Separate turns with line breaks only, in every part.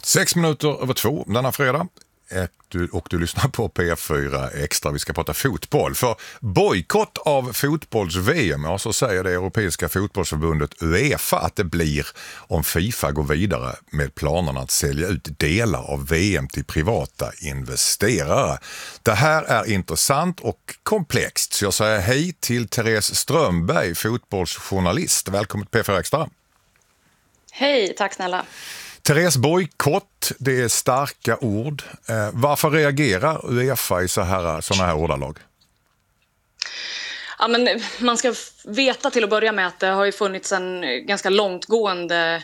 2:06 denna fredag. Och du lyssnar på P4 Extra. Vi ska prata fotboll. För bojkott av fotbolls-VM, ja, så säger det europeiska fotbollsförbundet UEFA att det blir om FIFA går vidare med planerna att sälja ut delar av VM till privata investerare. Det här är intressant och komplext, så jag säger hej till Therese Strömberg, fotbollsjournalist. Välkommen till P4 Extra.
Hej, tack snälla.
Therese, bojkott, det är starka ord. Varför reagerar UEFA i såna här ordalag?
Ja, men man ska veta till att börja med att det har ju funnits en ganska långtgående...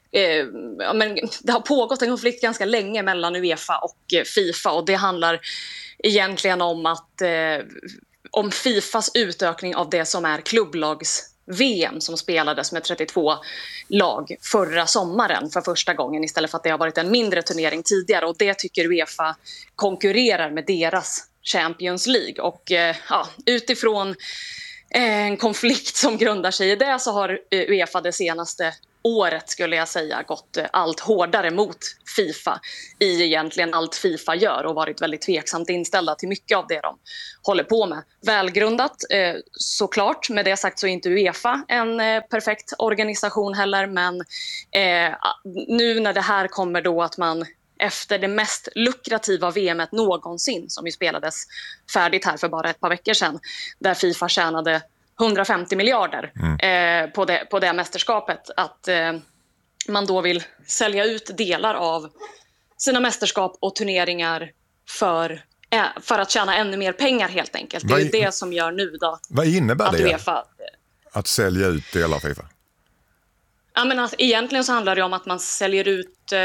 men det har pågått en konflikt ganska länge mellan UEFA och FIFA, och det handlar egentligen om att om FIFAs utökning av det som är klubblags-VM som spelades med 32 lag förra sommaren för första gången, istället för att det har varit en mindre turnering tidigare, och det tycker UEFA konkurrerar med deras Champions League. Och utifrån en konflikt som grundar sig i det så har UEFA det senaste året, skulle jag säga, gått allt hårdare mot FIFA i egentligen allt FIFA gör och varit väldigt tveksamt inställda till mycket av det de håller på med. Välgrundat såklart. Med det sagt så är inte UEFA en perfekt organisation heller, men nu när det här kommer då att man efter det mest lukrativa VMet någonsin, som ju spelades färdigt här för bara ett par veckor sedan, där FIFA tjänade 150 miljarder på det mästerskapet, att man då vill sälja ut delar av sina mästerskap och turneringar för att tjäna ännu mer pengar, helt enkelt. Det är det som gör nu då.
Vad innebär det?
UEFA,
att sälja ut delar av FIFA?
Ja, men alltså, egentligen så handlar det om att man säljer ut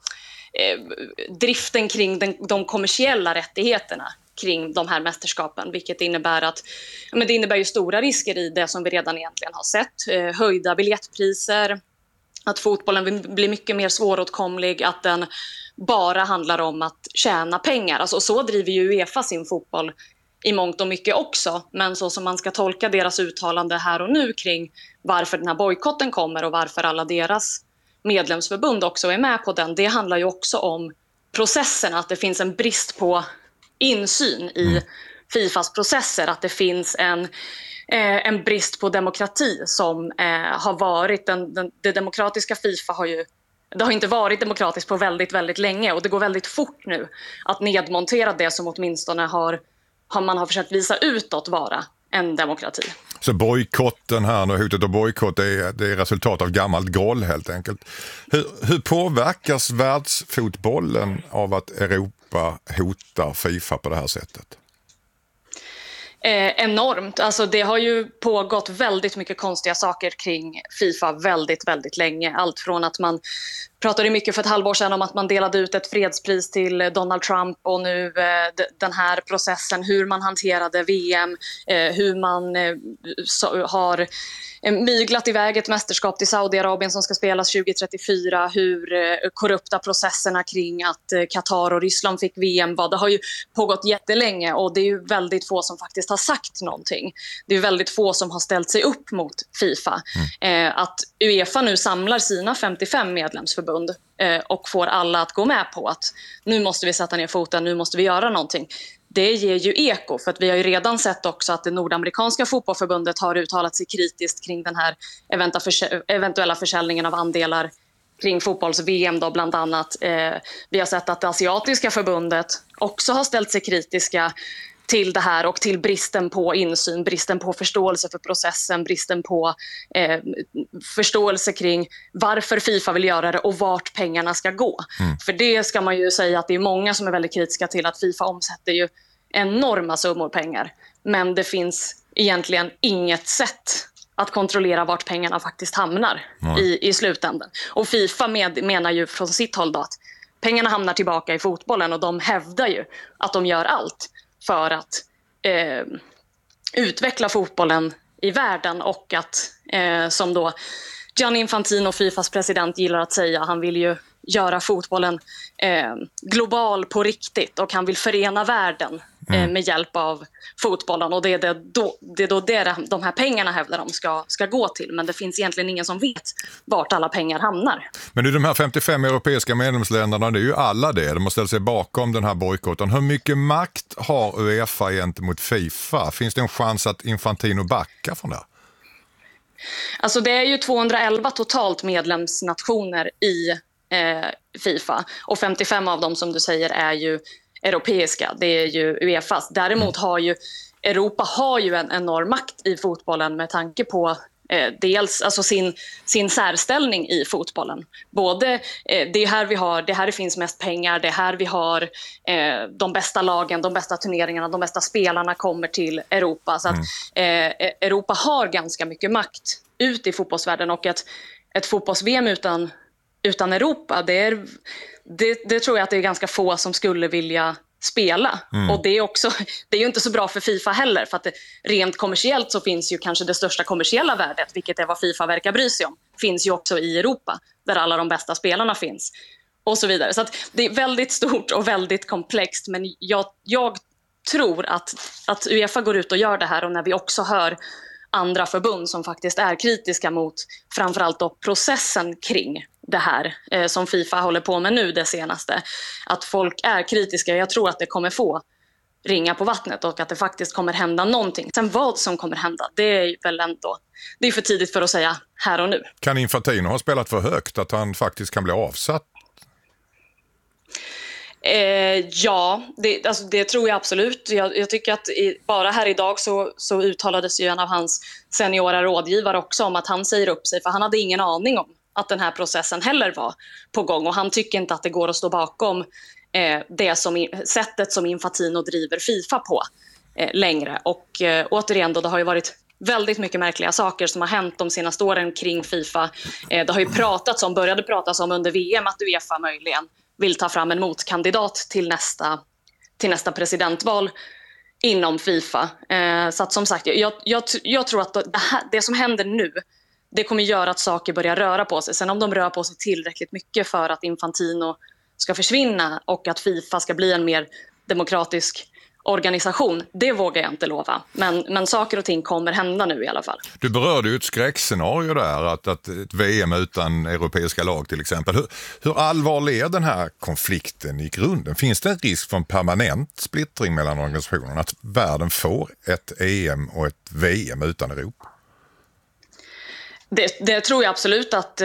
driften kring de kommersiella rättigheterna kring de här mästerskapen, vilket innebär att det innebär ju stora risker i det som vi redan egentligen har sett. Höjda biljettpriser, att fotbollen blir mycket mer svåråtkomlig, att den bara handlar om att tjäna pengar. Alltså, så driver ju UEFA sin fotboll i mångt och mycket också, men så som man ska tolka deras uttalande här och nu kring varför den här bojkotten kommer och varför alla deras medlemsförbund också är med på den, det handlar ju också om processen, att det finns en brist på insyn i FIFAs processer, att det finns en brist på demokrati som har varit det demokratiska FIFA det har inte varit demokratiskt på väldigt, väldigt länge, och det går väldigt fort nu att nedmontera det som åtminstone man har försökt visa utåt vara en demokrati. Så
bojkotten här nu, hotet av bojkott, det är resultat av gammalt groll helt enkelt. Hur påverkas världsfotbollen av att Europa hotar FIFA på det här sättet?
Enormt. Alltså, det har ju pågått väldigt mycket konstiga saker kring FIFA väldigt, väldigt länge. Allt från att man pratade mycket för ett halvår sedan om att man delade ut ett fredspris till Donald Trump, och nu den här processen, hur man hanterade VM, hur man har myglat iväg ett mästerskap till Saudiarabien som ska spelas 2034, hur korrupta processerna kring att Qatar och Ryssland fick VM var. Det har ju pågått jättelänge, och det är ju väldigt få som faktiskt har sagt någonting. Det är väldigt få som har ställt sig upp mot FIFA. Att UEFA nu samlar sina 55 medlemsförbund och får alla att gå med på att nu måste vi sätta ner foten, nu måste vi göra någonting. Det ger ju eko, för att vi har ju redan sett också att det nordamerikanska fotbollförbundet har uttalat sig kritiskt kring den här eventuella försäljningen av andelar kring fotbolls-VM då, bland annat. Vi har sett att det asiatiska förbundet också har ställt sig kritiska till det här och till bristen på insyn, bristen på förståelse för processen, bristen på förståelse kring varför FIFA vill göra det och vart pengarna ska gå. För det ska man ju säga att det är många som är väldigt kritiska till, att FIFA omsätter ju enorma summor pengar, men det finns egentligen inget sätt att kontrollera vart pengarna faktiskt hamnar i slutändan. Och FIFA menar ju från sitt håll då att pengarna hamnar tillbaka i fotbollen, och de hävdar ju att de gör allt för att utveckla fotbollen i världen, och att som då Gianni Infantino, FIFAs president, gillar att säga, han vill ju göra fotbollen global på riktigt, och han vill förena världen med hjälp av fotbollen. Och det är då de här pengarna hävdar de ska gå till. Men det finns egentligen ingen som vet vart alla pengar hamnar.
Men i de här 55 europeiska medlemsländerna, det är ju alla det. De har ställt sig bakom den här bojkotten. Hur mycket makt har UEFA gentemot FIFA? Finns det en chans att Infantino backar från det?
Alltså det är ju 211 totalt medlemsnationer i FIFA. Och 55 av dem, som du säger, är ju europeiska. Det är ju UEFAs. Däremot har ju Europa en enorm makt i fotbollen med tanke på dels alltså sin särställning i fotbollen. Både det är här det finns mest pengar, det är här vi har de bästa lagen, de bästa turneringarna, de bästa spelarna kommer till Europa. Så att Europa har ganska mycket makt ut i fotbollsvärlden, och ett fotbolls-VM utan Europa, det tror jag att det är ganska få som skulle vilja spela. Och det är ju inte så bra för FIFA heller, för att rent kommersiellt så finns ju kanske det största kommersiella värdet, vilket är vad FIFA verkar bry sig om, finns ju också i Europa, där alla de bästa spelarna finns och så vidare. Så att det är väldigt stort och väldigt komplext, men jag tror att UEFA går ut och gör det här, och när vi också hör andra förbund som faktiskt är kritiska mot framförallt då processen kring det här som FIFA håller på med nu det senaste. Att folk är kritiska. Jag tror att det kommer få ringa på vattnet och att det faktiskt kommer hända någonting. Sen vad som kommer hända, det är väl ändå, det är för tidigt för att säga här och nu.
Kan Infantino ha spelat för högt att han faktiskt kan bli avsatt?
Ja, det tror jag absolut. Jag tycker att bara här idag så uttalades ju en av hans seniora rådgivare också om att han säger upp sig, för han hade ingen aning om att den här processen heller var på gång, och han tycker inte att det går att stå bakom sättet som Infantino driver FIFA på längre. Och återigen då, det har ju varit väldigt mycket märkliga saker som har hänt de senaste åren kring FIFA. Det har ju började pratas om under VM att UEFA möjligen vill ta fram en motkandidat till nästa presidentval inom FIFA. Så att som sagt, jag tror att det som händer nu, det kommer göra att saker börjar röra på sig. Sen om de rör på sig tillräckligt mycket för att Infantino ska försvinna och att FIFA ska bli en mer demokratisk organisation, det vågar jag inte lova. Men saker och ting kommer hända nu i alla fall.
Du berörde ju ett skräckscenario där, att ett VM utan europeiska lag till exempel. Hur allvarlig är den här konflikten i grunden? Finns det en risk för en permanent splittring mellan organisationerna, att världen får ett EM och ett VM utan Europa?
Det tror jag absolut att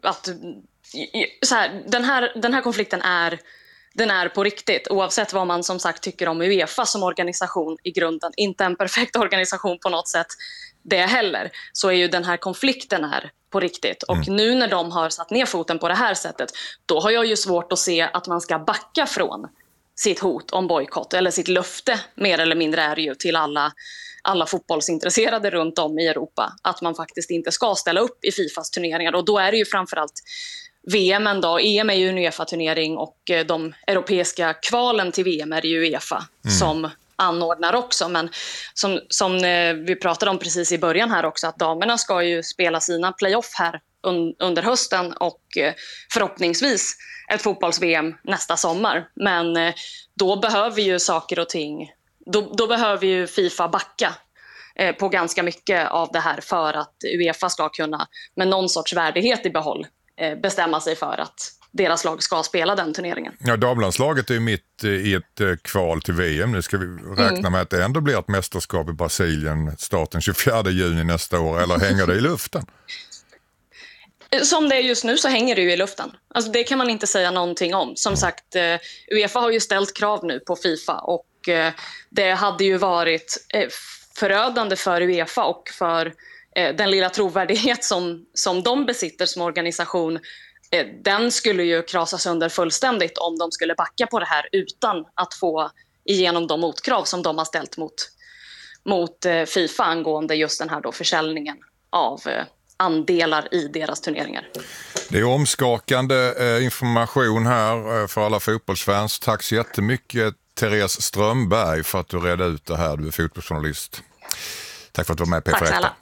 så här, den här konflikten är på riktigt, oavsett vad man som sagt tycker om UEFA som organisation i grunden. Inte en perfekt organisation på något sätt det heller. Så är ju den här konflikten är på riktigt. Och nu när de har satt ner foten på det här sättet, då har jag ju svårt att se att man ska backa från sitt hot om bojkott, eller sitt löfte mer eller mindre är det ju till alla fotbollsintresserade runt om i Europa, att man faktiskt inte ska ställa upp i FIFAs turneringar. Och då är det ju framförallt VM då. EM är ju en UEFA-turnering, och de europeiska kvalen till VM är det ju UEFA som anordnar också. Men som vi pratade om precis i början här också, att damerna ska ju spela sina playoff här under hösten, och förhoppningsvis ett fotbolls-VM nästa sommar. Men då behöver ju saker och ting, då behöver ju FIFA backa på ganska mycket av det här för att UEFA ska kunna med någon sorts värdighet i behåll bestämma sig för att deras lag ska spela den turneringen. Ja,
damlandslaget är ju mitt i ett kval till VM. Nu ska vi räkna med att det ändå blir ett mästerskap i Brasilien starten 24 juni nästa år, eller hänger det i luften?
Som det är just nu så hänger det ju i luften. Alltså det kan man inte säga någonting om. Som sagt, UEFA har ju ställt krav nu på FIFA, och det hade ju varit förödande för UEFA och för den lilla trovärdighet som de besitter som organisation. Den skulle ju krasas sönder fullständigt om de skulle backa på det här utan att få igenom de motkrav som de har ställt mot FIFA angående just den här då försäljningen av andelar i deras turneringar.
Det är omskakande information här för alla fotbollsfans. Tack så jättemycket, Therese Strömberg, för att du redde ut det här. Du är fotbollsjournalist. Tack för att du var med, P4.